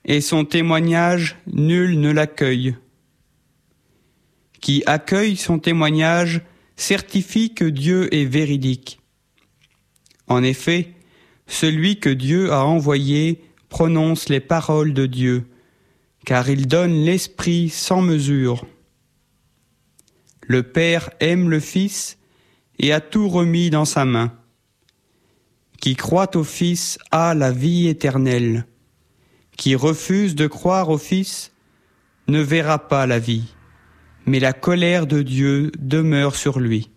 et son témoignage, nul ne l'accueille. Qui accueille son témoignage certifie que Dieu est véridique. En effet, celui que Dieu a envoyé prononce les paroles de Dieu, car il donne l'Esprit sans mesure. Le Père aime le Fils et a tout remis dans sa main. Qui croit au Fils a la vie éternelle. Qui refuse de croire au Fils ne verra pas la vie, mais la colère de Dieu demeure sur lui.